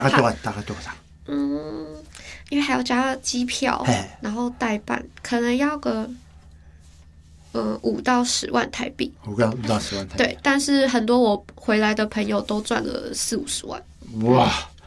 大概多少？ 因为还要加机票，然后代办，可能要个5到10万台币。 5到10万台币。 对，但是很多我回来的朋友都赚了40-50万。 哇，